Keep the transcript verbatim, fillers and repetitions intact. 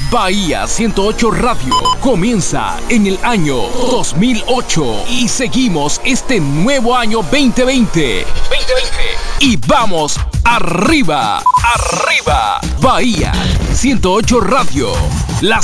Bahía ciento ocho Radio comienza en el año dos mil ocho y seguimos este nuevo año veinte veinte. veinte veinte. Y vamos arriba, arriba. Bahía ciento ocho Radio, la